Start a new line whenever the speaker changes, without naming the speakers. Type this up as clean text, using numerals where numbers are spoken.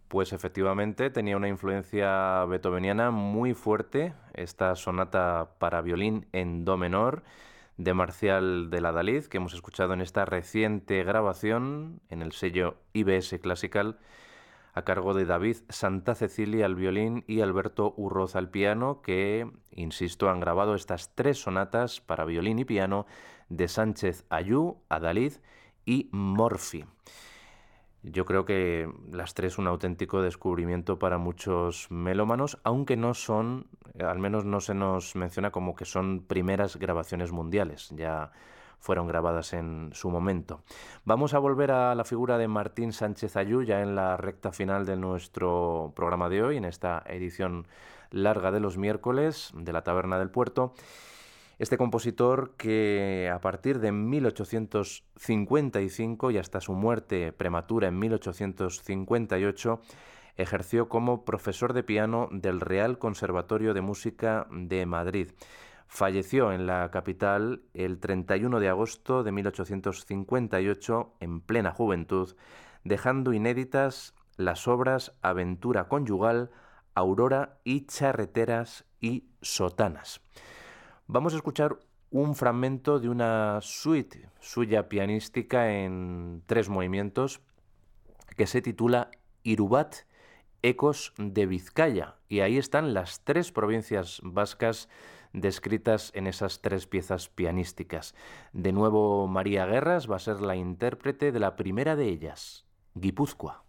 Pues efectivamente tenía una influencia beethoveniana muy fuerte, esta sonata para violín en do menor de Marcial de Laddaliz, que hemos escuchado en esta reciente grabación en el sello IBS Classical, a cargo de David Santa Cecilia al violín y Alberto Urroz al piano, que, insisto, han grabado estas tres sonatas para violín y piano de Sánchez Ayú, Adaliz y Morphy. Yo creo que las tres un auténtico descubrimiento para muchos melómanos, aunque no son, al menos no se nos menciona como que son primeras grabaciones mundiales, ya fueron grabadas en su momento. Vamos a volver a la figura de Martín Sánchez Ayú ya en la recta final de nuestro programa de hoy, en esta edición larga de los miércoles de la Taberna del Puerto. Este compositor que a partir de 1855 y hasta su muerte prematura en 1858 ejerció como profesor de piano del Real Conservatorio de Música de Madrid. Falleció en la capital el 31 de agosto de 1858 en plena juventud, dejando inéditas las obras Aventura Conyugal, Aurora y Charreteras y Sotanas. Vamos a escuchar un fragmento de una suite suya pianística en tres movimientos que se titula Irubat, Ecos de Vizcaya. Y ahí están las tres provincias vascas descritas en esas tres piezas pianísticas. De nuevo, María Guerras va a ser la intérprete de la primera de ellas, Guipúzcoa.